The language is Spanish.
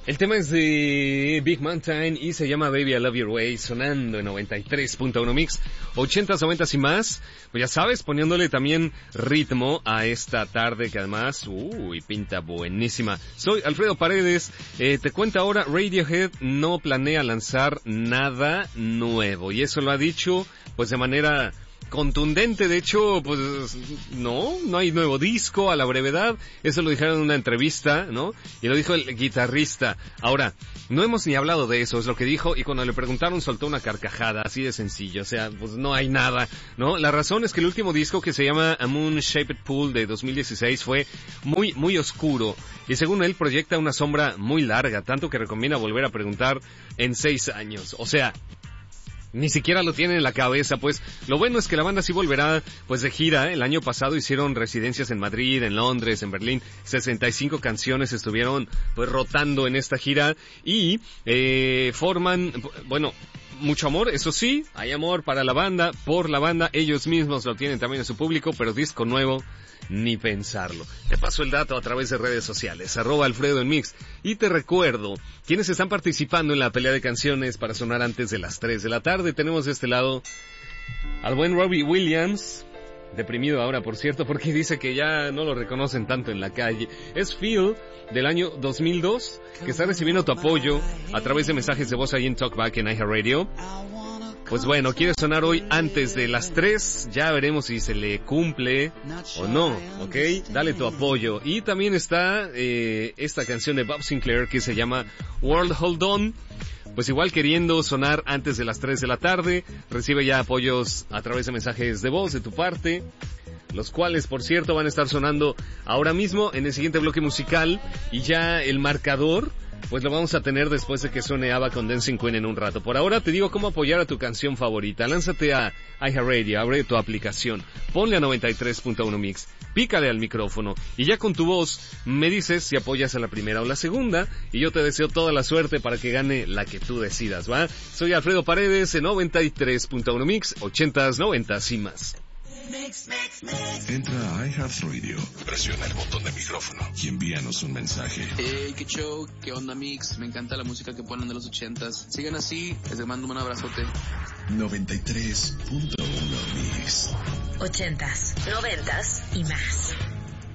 El tema es de Big Mountain y se llama Baby I Love Your Way, sonando en 93.1 Mix, 80s, 90s y más. Pues ya sabes, poniéndole también ritmo a esta tarde que además, pinta buenísima. Soy Alfredo Paredes, te cuento ahora, Radiohead no planea lanzar nada nuevo y eso lo ha dicho pues de manera contundente. De hecho, pues no hay nuevo disco a la brevedad. Eso lo dijeron en una entrevista, ¿no? Y lo dijo el guitarrista. Ahora, no hemos ni hablado de eso, es lo que dijo, y cuando le preguntaron soltó una carcajada, así de sencillo. O sea, pues no hay nada, ¿no? La razón es que el último disco, que se llama A Moon Shaped Pool de 2016, fue muy oscuro. Y según él proyecta una sombra muy larga, tanto que recomienda volver a preguntar en 6 años. O sea, ni siquiera lo tienen en la cabeza. Pues lo bueno es que la banda sí volverá pues de gira. El año pasado hicieron residencias en Madrid, en Londres, en Berlín. 65 canciones estuvieron pues rotando en esta gira y forman, bueno, mucho amor, eso sí, hay amor para la banda, por la banda, ellos mismos lo tienen también en su público, pero disco nuevo, ni pensarlo. Te paso el dato a través de redes sociales, @Alfredo en Mix. Y te recuerdo, quienes están participando en la pelea de canciones para sonar antes de las 3 de la tarde. Tenemos de este lado al buen Robbie Williams, deprimido ahora, por cierto, porque dice que ya no lo reconocen tanto en la calle. Es Phil, del año 2002, que está recibiendo tu apoyo a través de mensajes de voz ahí en Talkback en iHeartRadio. Pues bueno, quiere sonar hoy antes de las 3, ya veremos si se le cumple o no, ¿ok? Dale tu apoyo. Y también está esta canción de Bob Sinclair que se llama World Hold On. Pues igual queriendo sonar antes de las 3 de la tarde, recibe ya apoyos a través de mensajes de voz de tu parte, los cuales, por cierto, van a estar sonando ahora mismo en el siguiente bloque musical, y ya el marcador pues lo vamos a tener después de que suene ABBA con Dancing Queen en un rato. Por ahora te digo cómo apoyar a tu canción favorita. Lánzate a iHeartRadio, abre tu aplicación, ponle a 93.1 Mix, pícale al micrófono y ya con tu voz me dices si apoyas a la primera o la segunda, y yo te deseo toda la suerte para que gane la que tú decidas, ¿va? Soy Alfredo Paredes en 93.1 Mix, 80s, 90s y más. Entra a iHeartRadio, presiona el botón de micrófono y envíanos un mensaje. Hey, qué show, qué onda Mix, me encanta la música que ponen de los 80s. Sigan así, les mando un abrazote. 93.1 Mix. 80s, 90s y más.